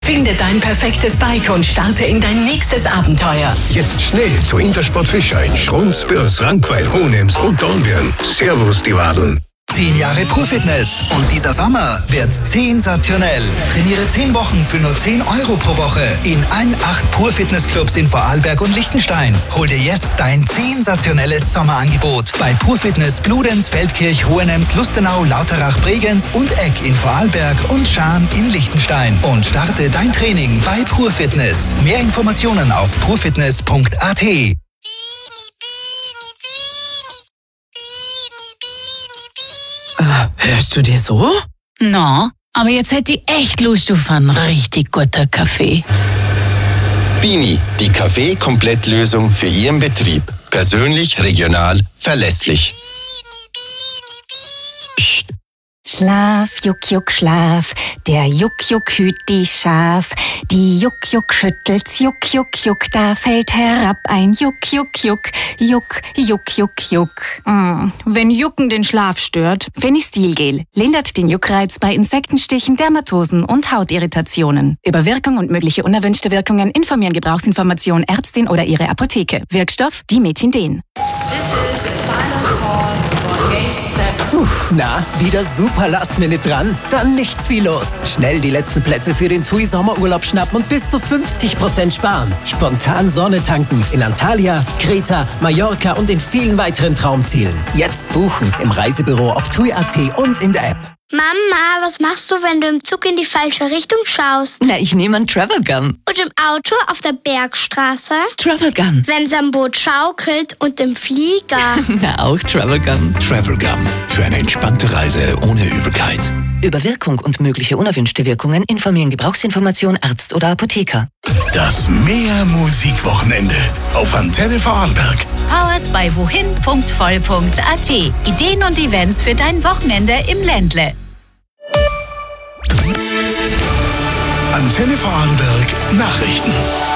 Finde dein perfektes Bike und starte in dein nächstes Abenteuer. Jetzt schnell zu Intersport Fischer in Schrunz, Bürs, Rankweil, Hohenems und Dornbirn. Servus, die Wadeln. 10 Jahre Pur-Fitness und dieser Sommer wird sensationell. Trainiere 10 Wochen für nur 10 Euro pro Woche in allen 8 Pur-Fitness-Clubs in Vorarlberg und Liechtenstein. Hol dir jetzt dein sensationelles Sommerangebot bei Pur-Fitness Bludenz, Feldkirch, Hohenems, Lustenau, Lauterach, Bregenz und Egg in Vorarlberg und Schaan in Liechtenstein. Und starte dein Training bei Pur-Fitness. Mehr Informationen auf purfitness.at. Hörst du dir so? Na, aber jetzt hätte ich echt Lust auf einen richtig guten Kaffee. Bini, die Kaffee-Komplettlösung für Ihren Betrieb. Persönlich, regional, verlässlich. Psst. Schlaf, Juck, Juck, Schlaf. Der Juck, Juck hüt die Schaf. Die Juck, Juck schüttelt's, Juck, Juck, Juck. Da fällt herab ein Juck, Juck, Juck. Juck, Juck, Juck, Juck. Wenn Jucken den Schlaf stört. Fenistilgel lindert den Juckreiz bei Insektenstichen, Dermatosen und Hautirritationen. Über Wirkung und mögliche unerwünschte Wirkungen informieren Gebrauchsinformation Ärztin oder ihre Apotheke. Wirkstoff Dimethinden. Na, wieder super Last-Minute dran? Dann nichts wie los. Schnell die letzten Plätze für den TUI Sommerurlaub schnappen und bis zu 50% sparen. Spontan Sonne tanken in Antalya, Kreta, Mallorca und in vielen weiteren Traumzielen. Jetzt buchen im Reisebüro auf TUI.at und in der App. Mama, was machst du, wenn du im Zug in die falsche Richtung schaust? Na, ich nehme einen Travel Gun. Und im Auto auf der Bergstraße? Travel Gun. Wenn's am Boot schaukelt und im Flieger? Na, auch Travel Gun. Travel Gum. Für eine entspannte Reise ohne Übelkeit. Über Wirkung und mögliche unerwünschte Wirkungen informieren Gebrauchsinformation Arzt oder Apotheker. Das Meer-Musik-Wochenende auf Antenne Vorarlberg. Powered by wohin.voll.at. Ideen und Events für dein Wochenende im Ländle. Antenne Vorarlberg Nachrichten.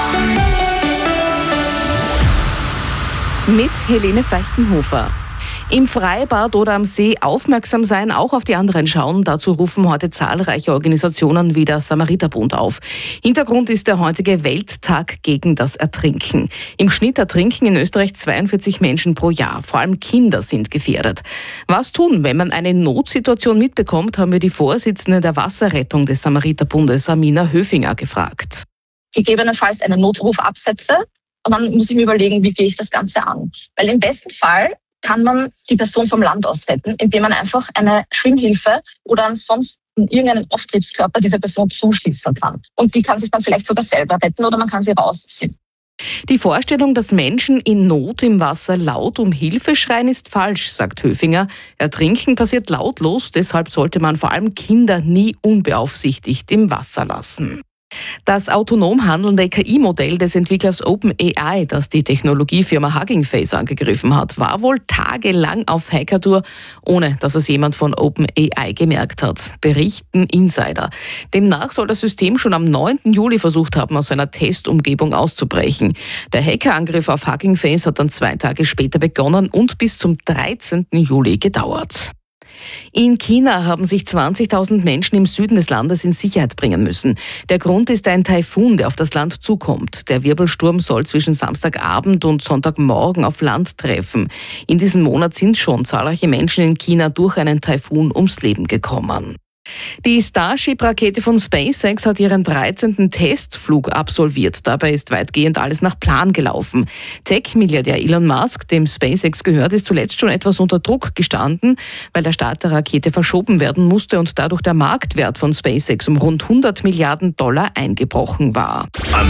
Mit Helene Feichtenhofer. Im Freibad oder am See aufmerksam sein, auch auf die anderen schauen. Dazu rufen heute zahlreiche Organisationen wie der Samariterbund auf. Hintergrund ist der heutige Welttag gegen das Ertrinken. Im Schnitt ertrinken in Österreich 42 Menschen pro Jahr. Vor allem Kinder sind gefährdet. Was tun, wenn man eine Notsituation mitbekommt, haben wir die Vorsitzende der Wasserrettung des Samariterbundes, Amina Höfinger, gefragt. Gegebenenfalls einen Notruf absetze und dann muss ich mir überlegen, wie gehe ich das Ganze an. Weil im besten Fall kann man die Person vom Land aus retten, indem man einfach eine Schwimmhilfe oder ansonsten irgendeinen Auftriebskörper dieser Person zuschießen kann. Und die kann sich dann vielleicht sogar selber retten oder man kann sie rausziehen. Die Vorstellung, dass Menschen in Not im Wasser laut um Hilfe schreien, ist falsch, sagt Höfinger. Ertrinken passiert lautlos, deshalb sollte man vor allem Kinder nie unbeaufsichtigt im Wasser lassen. Das autonom handelnde KI-Modell des Entwicklers OpenAI, das die Technologiefirma Hugging Face angegriffen hat, war wohl tagelang auf Hackertour, ohne dass es jemand von OpenAI gemerkt hat, berichten Insider. Demnach soll das System schon am 9. Juli versucht haben, aus seiner Testumgebung auszubrechen. Der Hackerangriff auf Hugging Face hat dann 2 Tage später begonnen und bis zum 13. Juli gedauert. In China haben sich 20.000 Menschen im Süden des Landes in Sicherheit bringen müssen. Der Grund ist ein Taifun, der auf das Land zukommt. Der Wirbelsturm soll zwischen Samstagabend und Sonntagmorgen auf Land treffen. In diesem Monat sind schon zahlreiche Menschen in China durch einen Taifun ums Leben gekommen. Die Starship-Rakete von SpaceX hat ihren 13. Testflug absolviert. Dabei ist weitgehend alles nach Plan gelaufen. Tech-Milliardär Elon Musk, dem SpaceX gehört, ist zuletzt schon etwas unter Druck gestanden, weil der Start der Rakete verschoben werden musste und dadurch der Marktwert von SpaceX um rund $100 Milliarden eingebrochen war.